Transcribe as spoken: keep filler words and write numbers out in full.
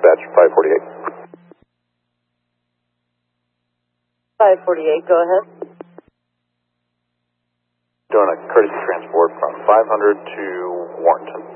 dispatch, five forty-eight. five forty-eight, go ahead. Doing a courtesy transport from five hundred to Warrenton.